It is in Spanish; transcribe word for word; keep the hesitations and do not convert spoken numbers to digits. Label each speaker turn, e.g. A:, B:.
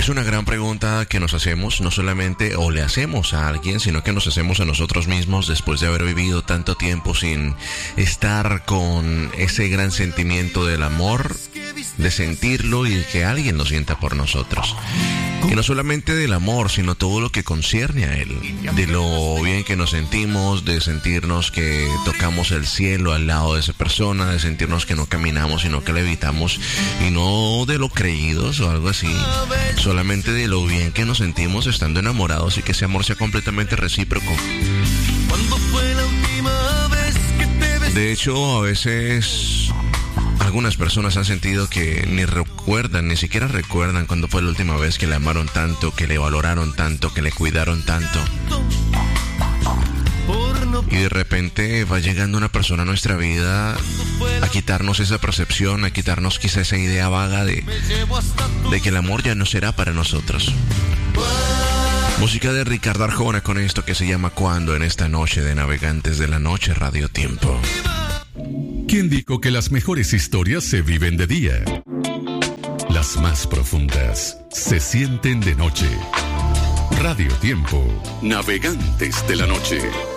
A: Es una gran pregunta que nos hacemos, no solamente o le hacemos a alguien, sino que nos hacemos a nosotros mismos después de haber vivido tanto tiempo sin estar con ese gran sentimiento del amor, de sentirlo y de que alguien lo sienta por nosotros. Y no solamente del amor, sino todo lo que concierne a él. De lo bien que nos sentimos, de sentirnos que tocamos el cielo al lado de esa persona, de sentirnos que no caminamos, sino que levitamos, y no de lo creídos o algo así, solamente de lo bien que nos sentimos estando enamorados y que ese amor sea completamente recíproco. De hecho, a veces algunas personas han sentido que ni recuerdan, ni siquiera recuerdan cuándo fue la última vez que le amaron tanto, que le valoraron tanto, que le cuidaron tanto. Y de repente va llegando una persona a nuestra vida a quitarnos esa percepción, a quitarnos quizá esa idea vaga de, de que el amor ya no será para nosotros. Música de Ricardo Arjona con esto que se llama Cuando, en esta noche de Navegantes de la Noche, Radio Tiempo.
B: ¿Quién dijo que las mejores historias se viven de día? Las más profundas se sienten de noche. Radio Tiempo, Navegantes de la Noche.